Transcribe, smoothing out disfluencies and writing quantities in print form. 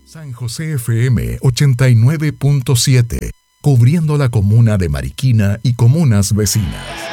San José FM 89.7, cubriendo la comuna de Mariquina y comunas vecinas.